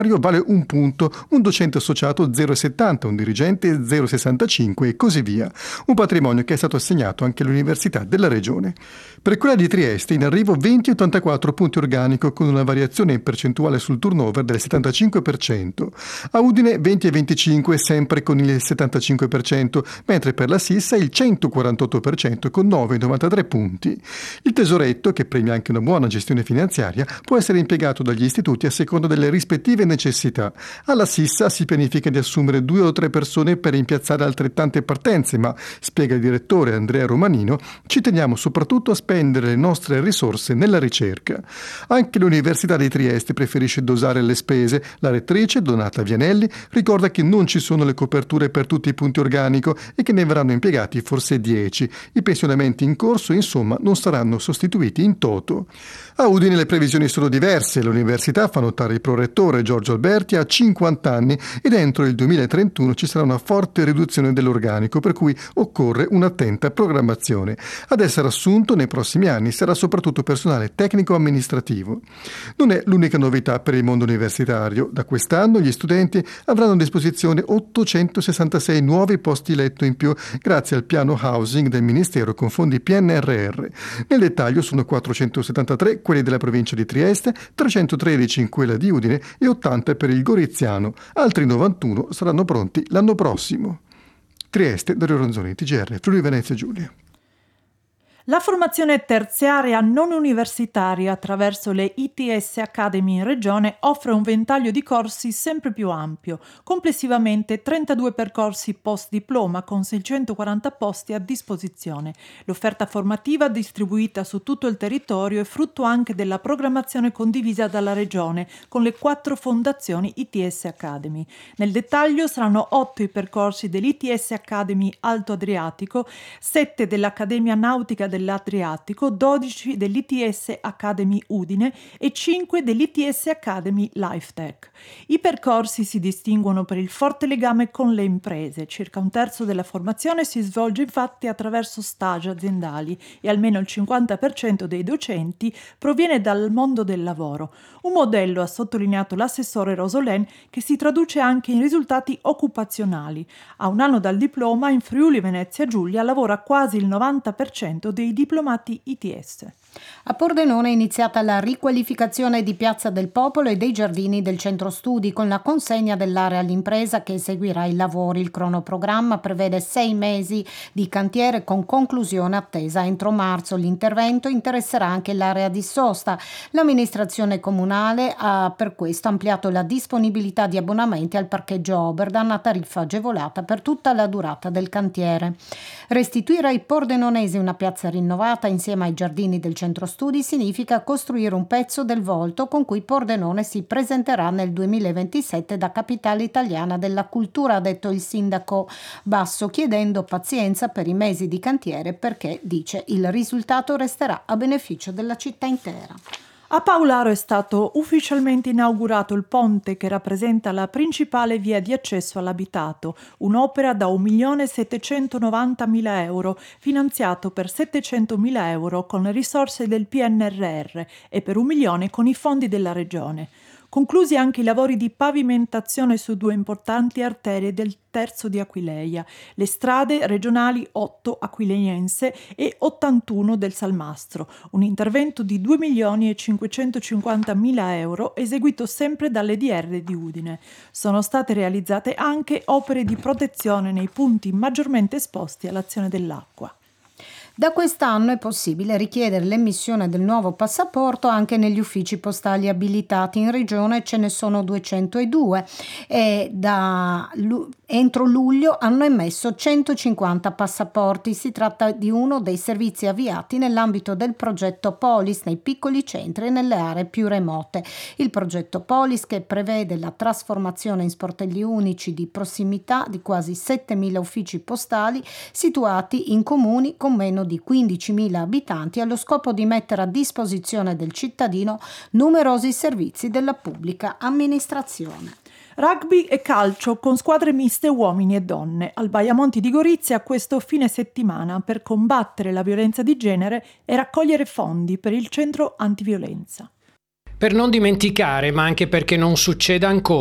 vale 1 punto, un docente associato 0,70, un dirigente 0,65 e così via. Un patrimonio che è stato assegnato anche alle università della regione. Per quella di Trieste in arrivo 20,84 punti organico con una variazione in percentuale sul turnover del 75%. A Udine 20,25 sempre con il 75%, mentre per la Sissa il 148% con 9,93 punti. Il tesoretto, che premia anche una buona gestione finanziaria, può essere impiegato dagli istituti a seconda delle rispettive necessità. Alla Sissa si pianifica di assumere 2 o 3 persone per impiazzare altrettante partenze, ma, spiega il direttore Andrea Romanino, ci teniamo soprattutto a spendere le nostre risorse nella ricerca. Anche l'Università di Trieste preferisce dosare le spese. La rettrice, Donata Vianelli, ricorda che non ci sono le coperture per tutti i punti organico e che ne verranno impiegati forse 10. I pensionamenti in corso, insomma, non saranno sostituiti in toto. A Udine le previsioni sono diverse. L'università, fa notare il prorettore Giorgio Alberti, ha 50 anni e dentro il 2031 ci sarà una forte riduzione dell'organico, per cui occorre un'attenta programmazione. Ad essere assunto nei prossimi anni sarà soprattutto personale tecnico-amministrativo. Non è l'unica novità per il mondo universitario. Da quest'anno gli studenti avranno a disposizione 866 nuovi posti letto in più grazie al piano housing del Ministero con fondi PNRR. Nel dettaglio sono 473 quelli della provincia di Trieste, 313 in quella di Udine e 80 per il Goriziano. Altri 91 saranno pronti l'anno prossimo. Trieste, Dario Ronzoni, TGR, Friuli Venezia Giulia. La formazione terziaria non universitaria attraverso le ITS Academy in regione offre un ventaglio di corsi sempre più ampio, complessivamente 32 percorsi post-diploma con 640 posti a disposizione. L'offerta formativa distribuita su tutto il territorio è frutto anche della programmazione condivisa dalla regione con le 4 fondazioni ITS Academy. Nel dettaglio saranno 8 i percorsi dell'ITS Academy Alto Adriatico, 7 dell'Accademia Nautica dell'Adriatico, 12 dell'ITS Academy Udine e 5 dell'ITS Academy LifeTech. I percorsi si distinguono per il forte legame con le imprese. Circa un terzo della formazione si svolge infatti attraverso stage aziendali e almeno il 50% dei docenti proviene dal mondo del lavoro. Un modello, ha sottolineato l'assessore Rosolén, che si traduce anche in risultati occupazionali. A un anno dal diploma in Friuli Venezia Giulia lavora quasi il 90% dei diplomati ITS. A Pordenone è iniziata la riqualificazione di Piazza del Popolo e dei giardini del centro studi con la consegna dell'area all'impresa che eseguirà i lavori. Il cronoprogramma prevede 6 mesi di cantiere con conclusione attesa entro marzo. L'intervento interesserà anche l'area di sosta. L'amministrazione comunale ha per questo ampliato la disponibilità di abbonamenti al parcheggio Oberdan a tariffa agevolata per tutta la durata del cantiere. Restituire ai pordenonesi una piazza rinnovata insieme ai giardini del centro studi significa costruire un pezzo del volto con cui Pordenone si presenterà nel 2027 da capitale italiana della cultura, ha detto il sindaco Basso, chiedendo pazienza per i mesi di cantiere perché, dice, il risultato resterà a beneficio della città intera. A Paolaro è stato ufficialmente inaugurato il ponte che rappresenta la principale via di accesso all'abitato, un'opera da 1.790.000 euro, finanziato per 700.000 euro con le risorse del PNRR e per 1 milione con i fondi della Regione. Conclusi anche i lavori di pavimentazione su 2 importanti arterie del terzo di Aquileia, le strade regionali 8 aquileiense e 81 del Salmastro, un intervento di 2.550.000 euro eseguito sempre dall'EDR di Udine. Sono state realizzate anche opere di protezione nei punti maggiormente esposti all'azione dell'acqua. Da quest'anno è possibile richiedere l'emissione del nuovo passaporto anche negli uffici postali abilitati. In regione ce ne sono 202 e entro luglio hanno emesso 150 passaporti. Si tratta di uno dei servizi avviati nell'ambito del progetto Polis nei piccoli centri e nelle aree più remote. Il progetto Polis, che prevede la trasformazione in sportelli unici di prossimità di quasi 7.000 uffici postali situati in comuni con meno di 15.000 abitanti, allo scopo di mettere a disposizione del cittadino numerosi servizi della pubblica amministrazione. Rugby e calcio con squadre miste uomini e donne al Baiamonti di Gorizia questo fine settimana per combattere la violenza di genere e raccogliere fondi per il centro antiviolenza. Per non dimenticare, ma anche perché non succeda ancora,